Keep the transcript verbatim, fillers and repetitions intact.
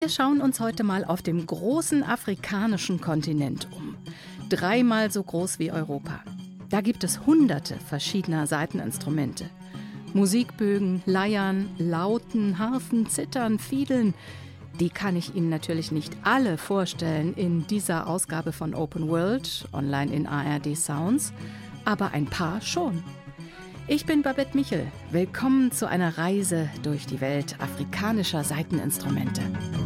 Wir schauen uns heute mal auf dem großen afrikanischen Kontinent um. Dreimal so groß wie Europa. Da gibt es hunderte verschiedener Saiteninstrumente. Musikbögen, Leiern, Lauten, Harfen, Zithern, Fiedeln. Die kann ich Ihnen natürlich nicht alle vorstellen in dieser Ausgabe von Open World, online in A R D Sounds, aber ein paar schon. Ich bin Babette Michel. Willkommen zu einer Reise durch die Welt afrikanischer Saiteninstrumente.